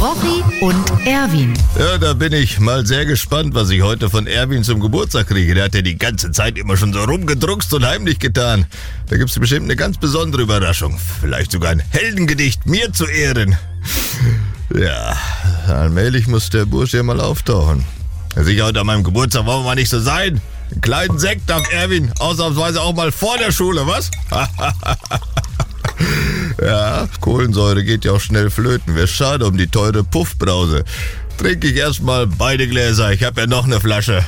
Brochi und Erwin. Ja, da bin ich mal sehr gespannt, was ich heute von Erwin zum Geburtstag kriege. Der hat ja die ganze Zeit immer schon so rumgedruckst und heimlich getan. Da gibt's bestimmt eine ganz besondere Überraschung. Vielleicht sogar ein Heldengedicht mir zu Ehren. Ja, allmählich muss der Bursche ja mal auftauchen. Sicher, heute an meinem Geburtstag wollen wir mal nicht so sein. Einen kleinen Sekt darf Erwin ausnahmsweise auch mal vor der Schule, was? Ja, Kohlensäure geht ja auch schnell flöten. Wäre schade um die teure Puffbrause. Trinke ich erstmal beide Gläser. Ich habe ja noch eine Flasche.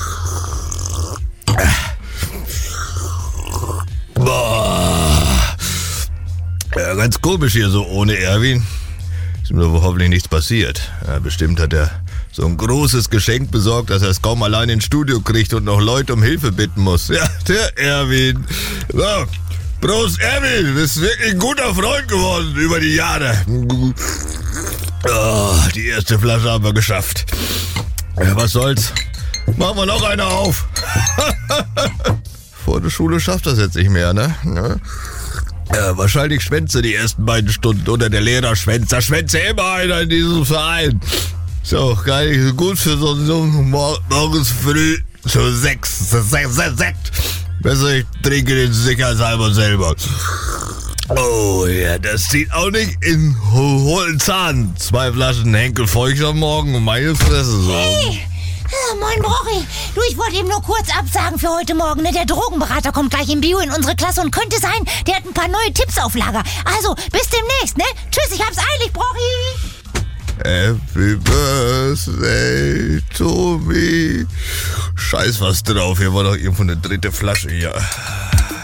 Boah. Ja, ganz komisch hier so ohne Erwin. Ist mir doch hoffentlich nichts passiert. Ja, bestimmt hat er so ein großes Geschenk besorgt, dass er es kaum allein ins Studio kriegt und noch Leute um Hilfe bitten muss. Ja, der Erwin. So. Prost, Erwin, du bist wirklich ein guter Freund geworden über die Jahre. Oh, die erste Flasche haben wir geschafft. Ja, was soll's? Machen wir noch eine auf. Vor der Schule schafft das jetzt nicht mehr, ne? Ja, wahrscheinlich schwänzt er die ersten beiden Stunden oder der Lehrer schwänzt. Da schwänzt ja immer einer in diesem Verein. Ist ja auch gar nicht so gut für so einen Jungen morgens früh zu Sekt. Besser, ich trinke den sicherheitshalber selber. Oh ja, das zieht auch nicht in hohlen Zahn. 2 Flaschen Henkel Feucht am Morgen und meine Fresse so. Hey, moin Brochi. Du, ich wollte eben nur kurz absagen für heute Morgen. Ne? Der Drogenberater kommt gleich im Bio in unsere Klasse und könnte sein, der hat ein paar neue Tipps auf Lager. Also, bis demnächst, ne? Tschüss, ich hab's eilig, Brochi. Happy Birthday to me. Scheiß was drauf, hier war doch irgendwo eine dritte Flasche hier.